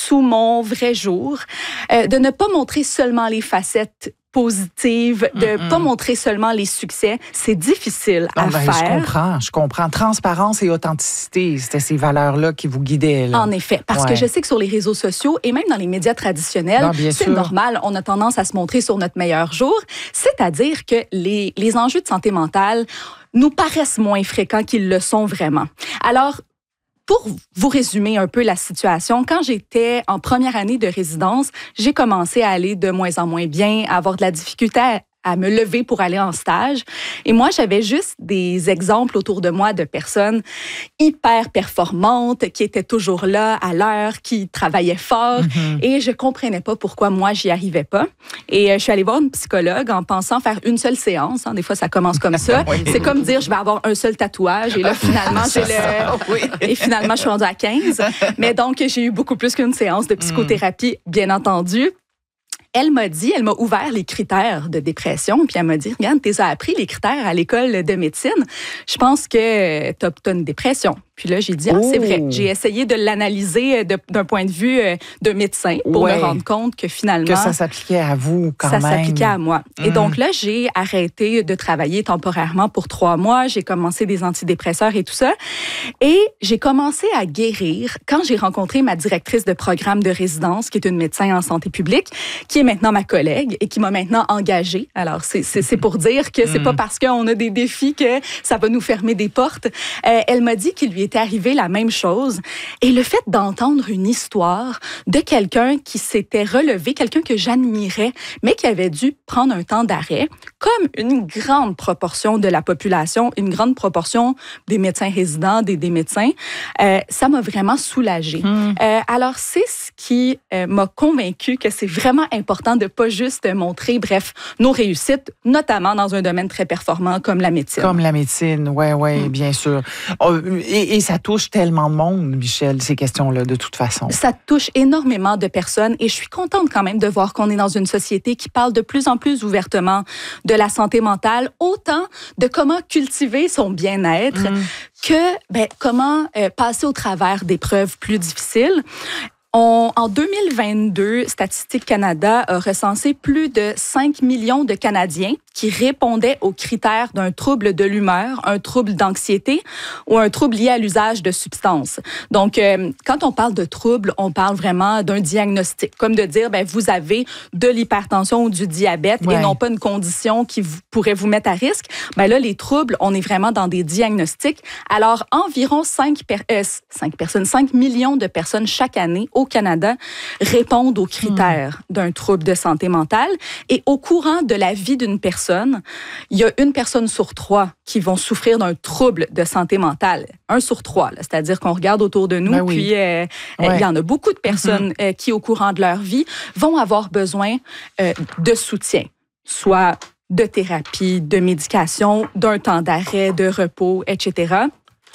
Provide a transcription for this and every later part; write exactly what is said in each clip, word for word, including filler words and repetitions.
sous mon vrai jour, euh, de ne pas montrer seulement les facettes positive, de ne pas montrer seulement les succès. C'est difficile non, à ben, faire. Je comprends, je comprends. Transparence et authenticité, c'était ces valeurs-là qui vous guidaient. Là. En effet, parce ouais. que je sais que sur les réseaux sociaux et même dans les médias traditionnels, non, c'est sûr. normal, on a tendance à se montrer sur notre meilleur jour, c'est-à-dire que les, les enjeux de santé mentale nous paraissent moins fréquents qu'ils le sont vraiment. Alors, pour vous résumer un peu la situation, quand j'étais en première année de résidence, j'ai commencé à aller de moins en moins bien, à avoir de la difficulté à à me lever pour aller en stage. Et moi, j'avais juste des exemples autour de moi de personnes hyper performantes, qui étaient toujours là à l'heure, qui travaillaient fort. Mm-hmm. Et je comprenais pas pourquoi moi, j'y arrivais pas. Et je suis allée voir une psychologue en pensant faire une seule séance. Hein. Des fois, ça commence comme ça. Oui. C'est comme dire, je vais avoir un seul tatouage. Et là, finalement, j'ai le... Oui. Et finalement, je suis rendue à quinze. Mais donc, j'ai eu beaucoup plus qu'une séance de psychothérapie, mm. bien entendu. Elle m'a dit, elle m'a ouvert les critères de dépression, puis elle m'a dit, regarde, tu as appris les critères à l'école de médecine. Je pense que tu as une dépression. Puis là, j'ai dit, ah, c'est vrai. J'ai essayé de l'analyser de, d'un point de vue de médecin pour ouais. me rendre compte que finalement... Que ça s'appliquait à vous quand ça même. Ça s'appliquait à moi. Mmh. Et donc là, j'ai arrêté de travailler temporairement pour trois mois. J'ai commencé des antidépresseurs et tout ça. Et j'ai commencé à guérir quand j'ai rencontré ma directrice de programme de résidence, qui est une médecin en santé publique, qui est maintenant ma collègue et qui m'a maintenant engagée. Alors, c'est, c'est, c'est pour dire que c'est mmh. pas parce qu'on a des défis que ça va nous fermer des portes. Euh, elle m'a dit qu'il lui était arrivé la même chose. Et le fait d'entendre une histoire de quelqu'un qui s'était relevé, quelqu'un que j'admirais, mais qui avait dû prendre un temps d'arrêt, comme une grande proportion de la population, une grande proportion des médecins résidents, des, des médecins, euh, ça m'a vraiment soulagée. Mmh. Euh, alors, c'est ce qui euh, m'a convaincue que c'est vraiment important de pas juste montrer, bref, nos réussites, notamment dans un domaine très performant comme la médecine. Comme la médecine, oui, oui, mmh. bien sûr. Et, et ça touche tellement de monde, Michèle, ces questions-là, de toute façon. Ça touche énormément de personnes et je suis contente quand même de voir qu'on est dans une société qui parle de plus en plus ouvertement de la santé mentale, autant de comment cultiver son bien-être mmh. que ben, comment euh, passer au travers d'épreuves plus difficiles. On, en deux mille vingt-deux, Statistique Canada a recensé plus de cinq millions de Canadiens qui répondaient aux critères d'un trouble de l'humeur, un trouble d'anxiété ou un trouble lié à l'usage de substances. Donc, euh, quand on parle de trouble, on parle vraiment d'un diagnostic, comme de dire, ben, vous avez de l'hypertension ou du diabète ouais. et non pas une condition qui vous, pourrait vous mettre à risque. Ben là, les troubles, on est vraiment dans des diagnostics. Alors, environ cinq, per- euh, cinq personnes, cinq millions de personnes chaque année au Canada répondent aux critères mmh. d'un trouble de santé mentale. Et au courant de la vie d'une personne, il y a une personne sur trois qui vont souffrir d'un trouble de santé mentale. Un sur trois, là, c'est-à-dire qu'on regarde autour de nous, ben oui. puis euh, ouais. il y en a beaucoup de personnes mmh. euh, qui, au courant de leur vie, vont avoir besoin euh, de soutien, soit de thérapie, de médication, d'un temps d'arrêt, de repos, et cetera.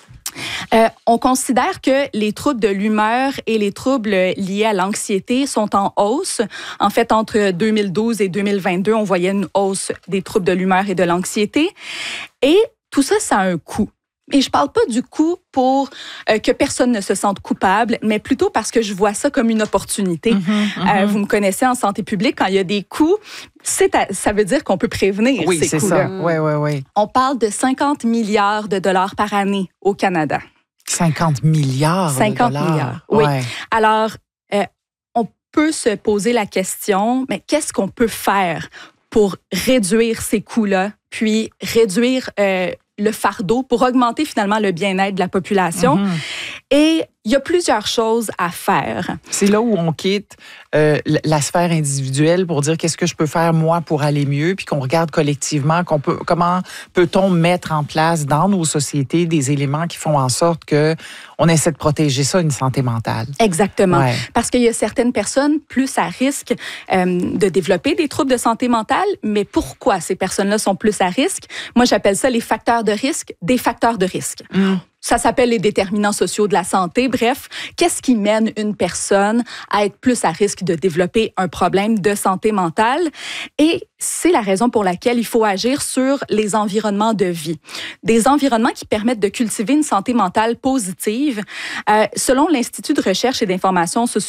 Euh, on considère que les troubles de l'humeur et les troubles liés à l'anxiété sont en hausse. En fait, entre deux mille douze et deux mille vingt-deux, on voyait une hausse des troubles de l'humeur et de l'anxiété. Et tout ça, ça a un coût. Et je parle pas du coût pour euh, que personne ne se sente coupable, mais plutôt parce que je vois ça comme une opportunité. Mmh, mmh. Euh, vous me connaissez en santé publique, quand il y a des coûts, c'est à, ça veut dire qu'on peut prévenir oui, ces c'est coûts-là. Ça. Oui, oui, oui. On parle de cinquante milliards de dollars par année au Canada. cinquante milliards cinquante de dollars. milliards, oui. Ouais. Alors, euh, on peut se poser la question, mais qu'est-ce qu'on peut faire pour réduire ces coûts-là, puis réduire euh, le fardeau pour augmenter finalement le bien-être de la population. Mm-hmm. Et il y a plusieurs choses à faire. C'est là où on quitte euh, la sphère individuelle pour dire qu'est-ce que je peux faire moi pour aller mieux, puis qu'on regarde collectivement qu'on peut, comment peut-on mettre en place dans nos sociétés des éléments qui font en sorte que on essaie de protéger ça, une santé mentale. Exactement. Ouais. Parce qu'il y a certaines personnes plus à risque euh, de développer des troubles de santé mentale, mais pourquoi ces personnes-là sont plus à risque? Moi, j'appelle ça les facteurs de risque, des facteurs de risque. Mm. Ça s'appelle les déterminants sociaux de la santé. Bref, qu'est-ce qui mène une personne à être plus à risque de développer un problème de santé mentale? Et c'est la raison pour laquelle il faut agir sur les environnements de vie. Des environnements qui permettent de cultiver une santé mentale positive. Euh, selon l'Institut de recherche et d'information